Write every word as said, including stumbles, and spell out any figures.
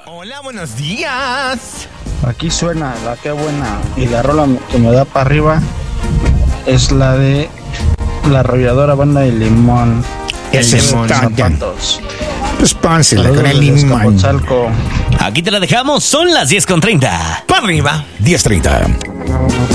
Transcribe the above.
Hola, buenos días. Aquí suena la que buena. Y la rola que me da para arriba es la de la arrolladora Banda de Limón. Ese es zapatos. Pues pónsela con el Saludos desde limón. Azcapotzalco. Aquí te la dejamos, son las diez con treinta. Para arriba. diez treinta.